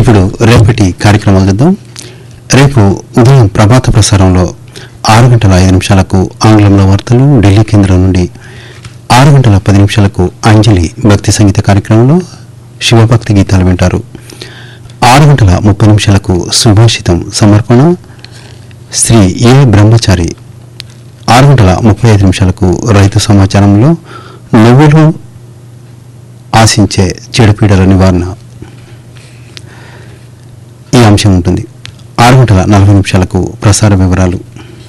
ఇప్పుడు రేపటి కార్యక్రమాలు చూద్దాం. రేపు ఉదయం ప్రభాత ప్రసారంలో 6:05 ఆంగ్లంలో వార్తలు ఢిల్లీ కేంద్రం నుండి, 6:10 అంజలి భక్తి సంగీత కార్యక్రమంలో శివభక్తి గీతాలు వింటారు. 6:30 సుభాషితం సమర్పణ శ్రీ ఏ బ్రహ్మచారి. 6:35 రైతు సమాచారంలో నువ్వులు ఆశించే చెడుపీడల నివారణ ఈ అంశం ఉంటుంది. 6:40 ప్రసార వివరాలు.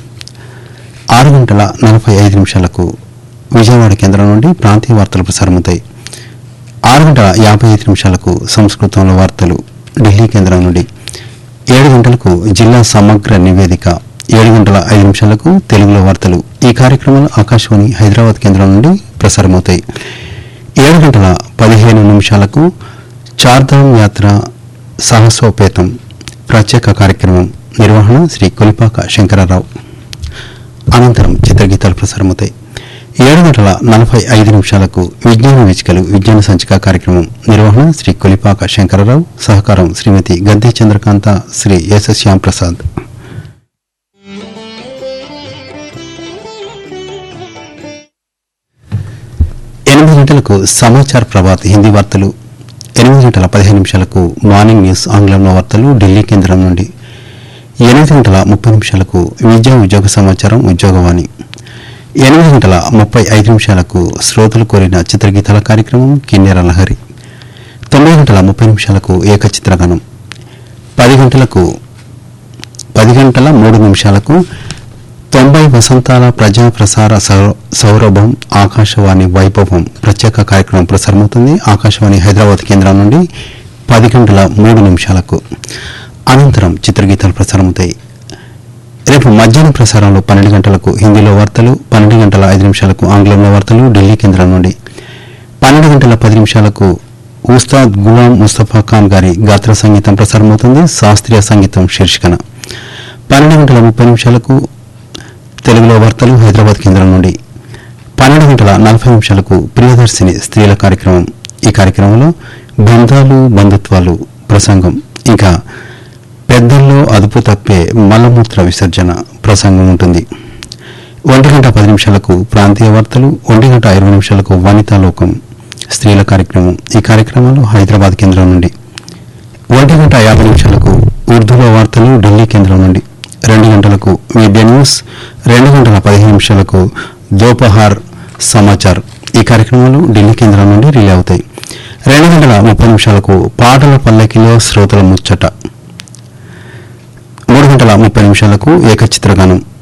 6:45 విజయవాడ కేంద్రం నుండి ప్రాంతీయ వార్తలు ప్రసారమవుతాయి. 6:55 సంస్కృతంలో వార్తలు ఢిల్లీ కేంద్రం నుండి. 7 గంటలకు జిల్లా సమగ్ర నివేదిక. 7:05 తెలుగులో వార్తలు. ఈ కార్యక్రమాలు ఆకాశవాణి హైదరాబాద్ కేంద్రం నుండి ప్రసారమవుతాయి. 7:15 చార్ధామ్ యాత్ర సాహసోపేతం ప్రత్యేక కార్యక్రమం నిర్వహణ శ్రీ కొలిపాక శంకరరావు. అనంతరం చిత్రగీతాలు ప్రసారమవుతాయి. 7:45 విజ్ఞాన వీచికలు విజ్ఞాన సంచిక కార్యక్రమం నిర్వహణ శ్రీ కొలిపాక శంకరరావు. సహకారం శ్రీమతి గద్దె చంద్రకాంత, శ్రీ ఎస్ శ్యామ్ ప్రసాద్. 8 గంటలకు సమాచార్ ప్రభాత్ హిందీ వార్తలు. 8:15 మార్నింగ్ న్యూస్ ఆంగ్లంలో వార్తలు ఢిల్లీ కేంద్రం నుండి. 8:30 విద్యా ఉద్యోగ సమాచారం ఉద్యోగవాణి. 8:35 శ్రోతలు కోరిన చిత్రగీతాల కార్యక్రమం కిన్నెర లహరి. 9:30 ఏకచిత్రగానం. 10:03 90 వసంతాల ప్రజా ప్రసార సౌరభం ఆకాశవాణి వైభవం ప్రత్యేక కార్యక్రమం ప్రసారమవుతుంది ఆకాశవాణి హైదరాబాద్ కేంద్రం నుండి 10:03. అనంతరం చిత్రగీతాలు ప్రసారమవుతాయి. రేపు మధ్యాహ్నం ప్రసారంలో 12 గంటలకు హిందీలో వార్తలు, 12:05 ఆంగ్లంలో వార్తలు ఢిల్లీ కేంద్రం నుండి. 12:10 ఉస్తాద్ గులాం ముస్తఫా ఖాన్ గారి గాత్ర సంగీతం ప్రసారమవుతుంది శాస్త్రీయ సంగీతం శీర్షికన. 12:30 తెలుగులో వార్తలు హైదరాబాద్ కేంద్రం నుండి. 12:40 ప్రియదర్శిని స్త్రీల కార్యక్రమం. ఈ కార్యక్రమంలో బంధాలు బంధుత్వాలు ప్రసంగం, ఇంకా పెద్దల్లో అదుపు తప్పే మలమూత్ర విసర్జన ప్రసంగం ఉంటుంది. 1:10 ప్రాంతీయ వార్తలు, 1:20 వనితాలోకం స్త్రీల కార్యక్రమం. ఈ కార్యక్రమంలో హైదరాబాద్ కేంద్రం నుండి. 1:50 ఉర్దూలో వార్తలు ఢిల్లీ కేంద్రం నుండి. 2 గంటలకు మీడియా న్యూస్. 2:15 దోపహార్ సమాచార్. ఈ కార్యక్రమాలు ఢిల్లీ కేంద్రం నుండి రిలే అవుతాయి. 2:30 పాటల పల్లకిలో శ్రోతల ముచ్చట. 3:30 ఏకచిత్రగానం.